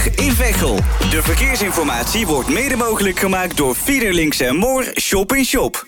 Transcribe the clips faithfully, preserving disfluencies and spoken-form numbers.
Limburg in Veghel. De verkeersinformatie wordt mede mogelijk gemaakt door Fiederlinks en Moor Shop in Shop.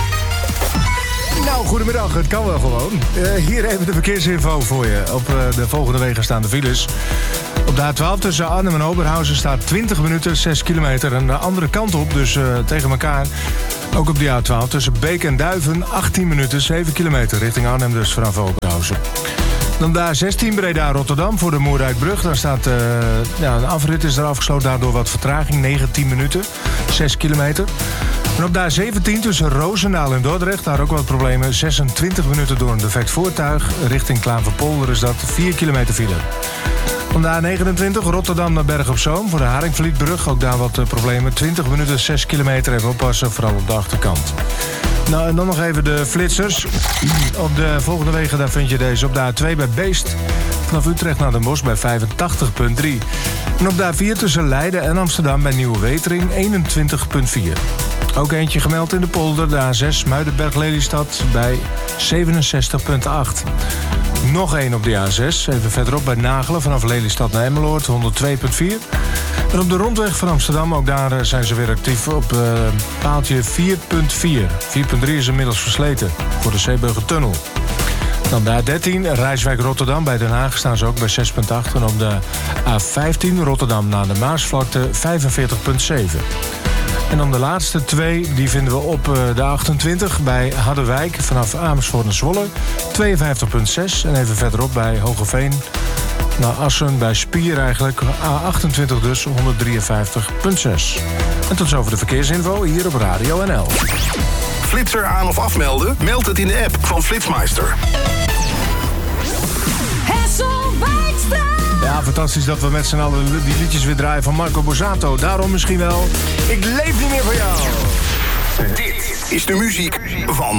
Nou, goedemiddag. Het kan wel gewoon. Uh, hier even de verkeersinfo voor je. Op uh, de volgende wegen staan de files. Op de A twaalf tussen Arnhem en Oberhausen staat twintig minuten, zes kilometer. En de andere kant op, dus uh, tegen elkaar. Ook op die A twaalf tussen Beek en Duiven, achttien minuten, zeven kilometer. Richting Arnhem dus vanaf Oberhausen. Dan de A zestien Breda-Rotterdam voor de Moerdijkbrug. Daar staat uh, ja, een afrit is er afgesloten, daardoor wat vertraging. negentien minuten, zes kilometer. En op de A zeventien tussen Roosendaal en Dordrecht, daar ook wat problemen. zesentwintig minuten door een defect voertuig. Richting Klaverpolder is dat vier kilometer file. Op de A negenentwintig Rotterdam naar Berg op Zoom voor de Haringvlietbrug. Ook daar wat uh, problemen. twintig minuten, zes kilometer. Even oppassen, vooral op de achterkant. Nou, en dan nog even de flitsers. Op de volgende wegen daar vind je deze. Op de A twee bij Beest. Vanaf Utrecht naar Den Bosch bij vijfentachtig komma drie. En op de A vier tussen Leiden en Amsterdam bij Nieuwe Wetering eenentwintig komma vier. Ook eentje gemeld in de polder, de A zes Muidenberg-Lelystad bij zevenenzestig komma acht. Nog één op de A zes, even verderop bij Nagelen vanaf Lelystad naar Emmeloord, honderdtwee komma vier. En op de rondweg van Amsterdam, ook daar zijn ze weer actief op uh, paaltje vier komma vier. vier komma drie is inmiddels versleten voor de Zeeburgertunnel. Dan de A dertien, Rijswijk-Rotterdam. Bij Den Haag staan ze ook bij zes komma acht. En op de A vijftien, Rotterdam naar de Maasvlakte, vijfenveertig komma zeven. En dan de laatste twee, die vinden we op de achtentwintig bij Harderwijk vanaf Amersfoort naar Zwolle, tweeënvijftig komma zes. En even verderop bij Hogeveen naar Assen bij Spier eigenlijk, A achtentwintig dus, honderddrieënvijftig komma zes. En tot zover de verkeersinfo hier op Radio N L. Flitser aan of afmelden? Meld het in de app van Flitsmeister. Ja, fantastisch dat we met z'n allen die liedjes weer draaien van Marco Borsato. Daarom misschien wel, ik leef niet meer voor jou. Dit is de muziek van